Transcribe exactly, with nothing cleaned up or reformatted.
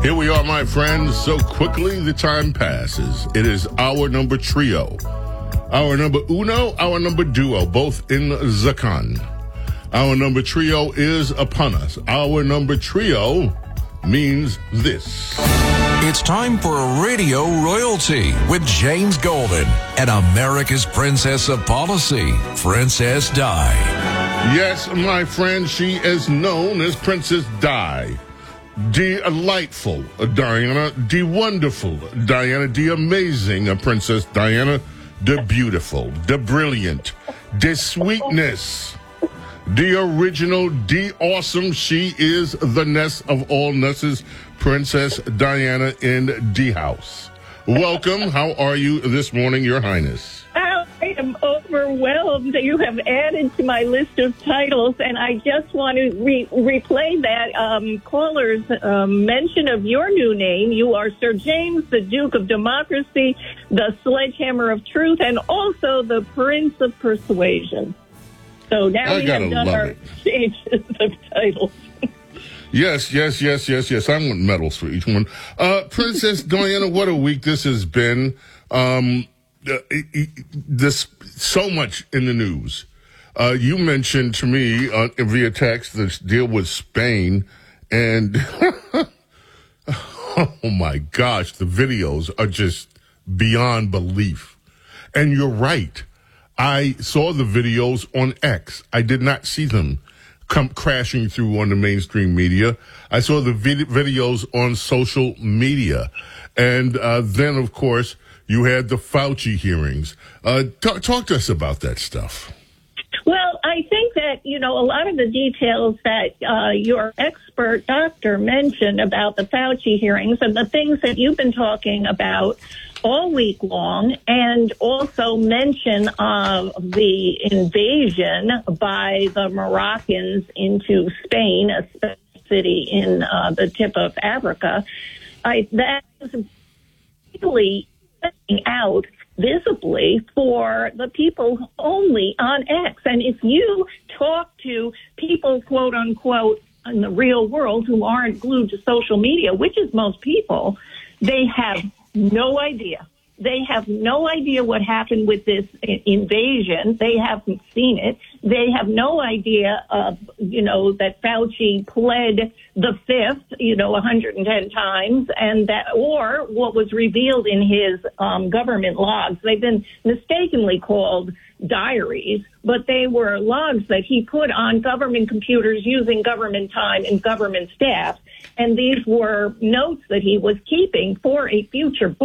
Here we are, my friends. So quickly the time passes. It is our number trio. Our number uno, our number duo, both in Zakan. Our number trio is upon us. Our number trio means this. It's time for Radio Royalty with James Golden and America's Princess of Policy, Princess Di. Yes, my friend, she is known as Princess Di. Delightful Diana, the wonderful Diana, the amazing Princess Diana, the beautiful, the brilliant, the sweetness, the original, the awesome. She is the nest of all nesses, Princess Diana in the house. Welcome. How are you this morning, Your Highness? I am overwhelmed. You have added to my list of titles, and I just want to re- replay that um, caller's um, mention of your new name. You are Sir James, the Duke of Democracy, the Sledgehammer of Truth, and also the Prince of Persuasion. So now I we have done our it. changes of titles. Yes, yes, yes, yes, yes. I want medals for each one. Uh, Princess Diana, what a week this has been. Um, uh, this so much in the news. Uh, you mentioned to me uh, via text this deal with Spain, and oh my gosh, the videos are just beyond belief. And you're right. I saw the videos on X. I did not see them come crashing through on the mainstream media. I saw the vid- videos on social media. And uh, then, of course, you had the Fauci hearings. Uh, t- talk to us about that stuff. Well, I think that, you know, a lot of the details that uh, your expert doctor mentioned about the Fauci hearings and the things that you've been talking about all week long, and also mention of the invasion by the Moroccans into Spain, a city in uh, the tip of Africa, I, that is really out visibly for the people only on X. And if you talk to people, quote unquote, in the real world who aren't glued to social media, which is most people, they have no idea. They have no idea what happened with this invasion. They haven't seen it. They have no idea of, you know, that Fauci pled the fifth, you know, one hundred ten times, and that, or what was revealed in his um, government logs. They've been mistakenly called diaries, but they were logs that he put on government computers using government time and government staff. And these were notes that he was keeping for a future book.